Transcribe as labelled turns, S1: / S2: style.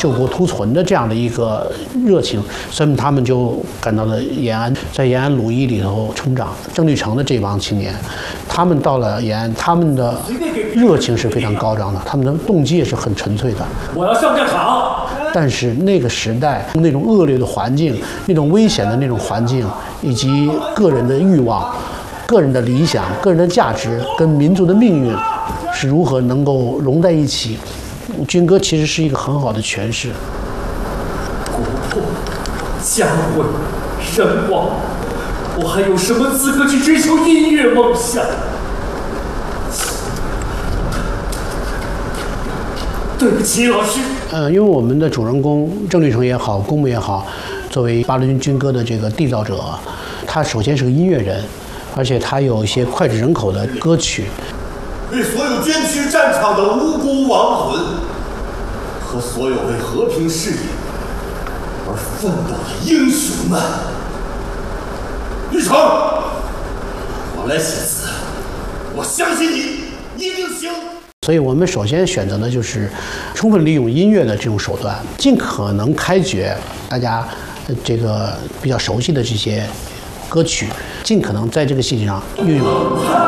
S1: 救国图存的这样的一个热情，所以他们就赶到了延安，在延安鲁艺里头成长。郑律成的这帮青年，他们到了延安，他们的热情是非常高涨的，他们的动机也是很纯粹的。
S2: 我要上战场。
S1: 但是那个时代那种恶劣的环境，那种危险的那种环境，以及个人的欲望、个人的理想、个人的价值跟民族的命运是如何能够融在一起，军歌其实是一个很好的诠释。
S2: 国破家毁人亡，我还有什么资格去追求音乐梦想？对不起，老师。
S1: 因为我们的主人公郑律成也好，公母也好，作为八路军军歌的这个缔造者，他首先是个音乐人，而且他有一些脍炙人口的歌曲。
S3: 为所有捐躯战场的无辜亡魂，和所有为和平事业而奋斗的英雄们，律成，我来写词，我相信你一定行。
S1: 所以我们首先选择的就是充分利用音乐的这种手段，尽可能开掘大家这个比较熟悉的这些歌曲，尽可能在这个戏剧上运用。